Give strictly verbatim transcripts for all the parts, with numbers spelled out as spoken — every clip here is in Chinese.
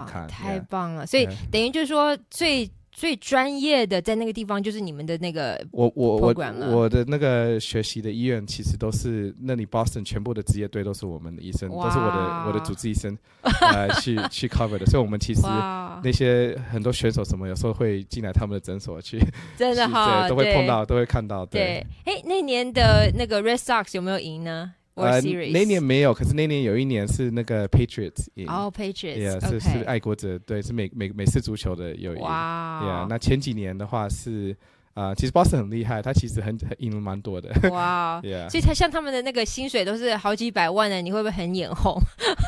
看， 太棒了！所以等于就是说最。最专业的在那个地方就是你们的那个 program 了。 我我我我的那个学习的医院其实都是那里 Boston 全部的职业队都是我们的医生，都是我的我的主治医生呃去去 cover 的，所以我们其实那些很多选手什么有时候会进来他们的诊所去， 真的哈， 对，都会碰到，都会看到。 对，哎，那年的那个 Red Sox 有没有赢呢？ 呃，那年没有，可是那年有一年是那个 Patriots 赢。 哦、oh, Patriots， yeah, 是、okay. 是爱国者，对，是美美美式足球的有赢。哇、wow. yeah, 那前几年的话是，呃，其实 Boston 很厉害，他其实很很赢了蛮多的。哇、wow. yeah. 所以他像他们的那个薪水都是好几百万的，你会不会很眼红？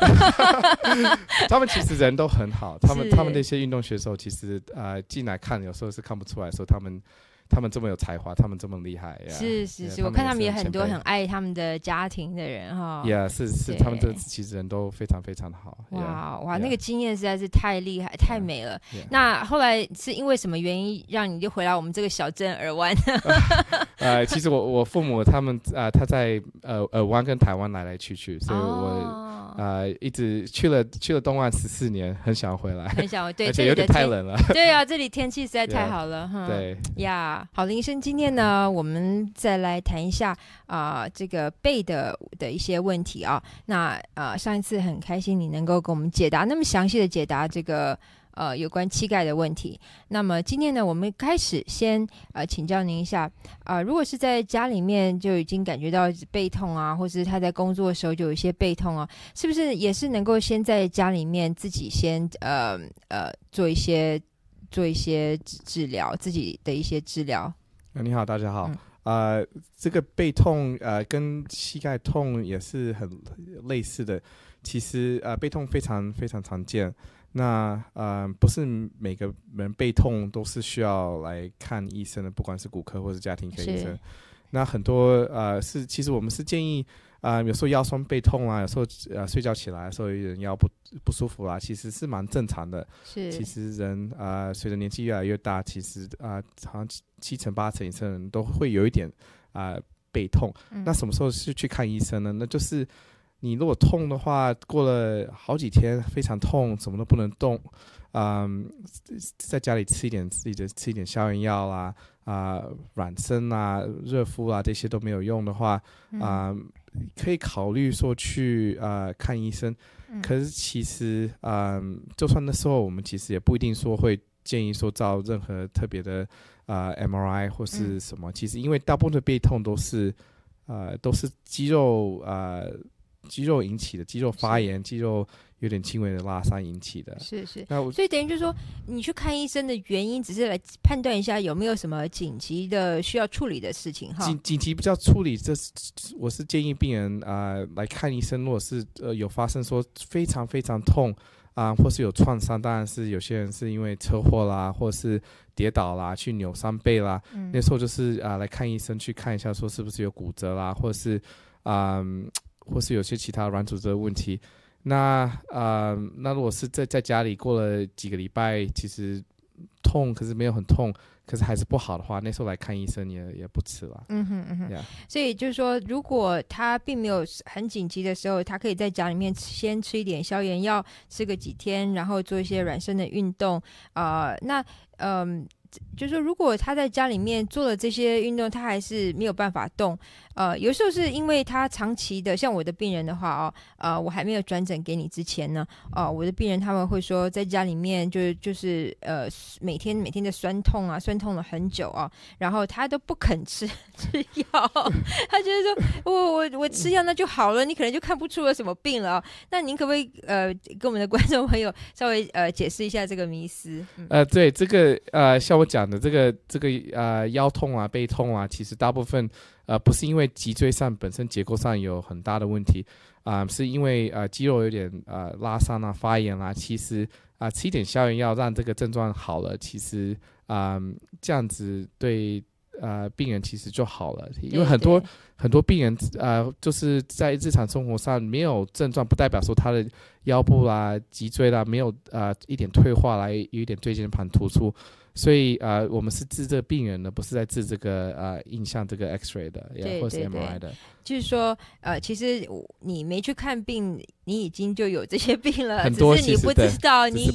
他们其实人都很好，他们他们那些运动选手其实呃进来看有时候是看不出来，说他们。他们这么有才华，他们这么厉害， yeah, 是是是， yeah, 我看他们也很多很爱他们的家庭的人哈。 Yeah， 是是，他们这其实人都非常非常的好。 哇、 yeah, 哇， yeah. 那个经验实在是太厉害、太美了。Yeah, yeah. 那后来是因为什么原因让你就回来我们这个小镇尔湾？ 呃，其实我我父母他们呃他在呃尔湾跟台湾来来去去，所以我。哦呃，一直去了去了东岸十四年，很想回来， 很想对， 而且有点太冷了。 对啊，这里天气实在太好了哈。 对呀， yeah, 好，林医生，今天呢，我们再来谈一下啊、呃，这个背的的一些问题啊。那呃，上一次很开心你能够给我们解答那么详细的解答这个。呃，有关膝盖的问题。那么今天呢，我们开始先呃请教您一下啊、呃，如果是在家里面就已经感觉到背痛啊，或是他在工作的时候就有一些背痛啊，是不是也是能够先在家里面自己先呃呃做一些做一些治疗，自己的一些治疗？ 你好，大家好。嗯呃，这个背痛呃跟膝盖痛也是很类似的，其实呃背痛非常非常常见。那呃，不是每个人背痛都是需要来看医生的，不管是骨科或是家庭科医生。那很多呃是，其实我们是建议啊、呃，有时候腰酸背痛啊，有时候呃睡觉起来的时候有人腰不不舒服啦，其实是蛮正常的。 是， 其实人啊、呃，随着年纪越来越大，其实啊、呃，好像七成八成以上的人都会有一点啊、呃、背痛、嗯。那什么时候是去看医生呢？那就是。你如果痛的话，过了好几天非常痛，什么都不能动，嗯，在家里吃一点自己的吃一点消炎药啦，啊、呃，软身啊、热敷啊这些都没有用的话，啊、嗯呃，可以考虑说去呃看医生。嗯、可是其实，嗯，就算那时候我们其实也不一定说会建议说照任何特别的呃 M R I 或是什么。嗯、其实因为大部分的背痛都是呃都是肌肉呃。肌肉引起的肌肉发炎，肌肉有点轻微的拉伤引起的， 是是。所以等于就是说，你去看医生的原因，只是来判断一下有没有什么紧急的需要处理的事情哈。 紧紧急不叫处理，这是我是建议病人啊、呃、来看医生，如果是呃有发生说非常非常痛啊、呃，或是有创伤，当然是有些人是因为车祸啦，或是跌倒啦，去扭伤背啦，嗯、那时候就是啊、呃、来看医生去看一下，说是不是有骨折啦，或是啊。呃或是有些其他软组织的问题，那呃，那如果是在在家里过了几个礼拜，其实痛，可是没有很痛，可是还是不好的话，那时候来看医生也也不迟了。 嗯哼嗯哼。 Yeah. 所以就是说，如果他并没有很紧急的时候，他可以在家里面先吃一点消炎药，吃个几天，然后做一些软身的运动啊、呃。那嗯。呃就是说，如果他在家里面做了这些运动，他还是没有办法动。呃，有时候是因为他长期的，像我的病人的话哦，呃，我还没有转诊给你之前呢，哦、呃，我的病人他们会说，在家里面就就是呃，每天每天的酸痛啊，酸痛了很久啊，然后他都不肯吃吃药，他觉得说我我我吃药那就好了，你可能就看不出有什么病了、哦。那您可不可以呃，跟我们的观众朋友稍微呃解释一下这个迷思？嗯、 呃，对，这个呃，像我讲的这个这个呃腰痛啊背痛啊，其实大部分呃不是因为脊椎上本身结构上有很大的问题啊、呃，是因为呃肌肉有点呃拉伤啊发炎啊，其实啊、呃、吃一点消炎药让这个症状好了，其实啊、呃、这样子对呃病人其实就好了，因为很多很多病人呃就是在日常生活上没有症状，不代表说他的腰部啦脊椎啦没有呃一点退化来有一点椎间盘突出。所以呃，我们是治这个病人的，不是在治这个呃影像这个 X-ray 的， 对或是 M R I 的。 就是说，呃，其实你没去看病，你已经就有这些病了， 很多只是你不知道你